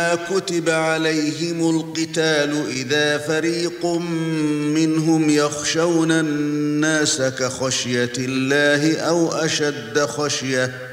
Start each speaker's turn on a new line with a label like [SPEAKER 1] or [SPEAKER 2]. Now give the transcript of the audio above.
[SPEAKER 1] كتب عليهم القتال إذا فريق منهم يخشون الناس كخشية الله أو أشد خشية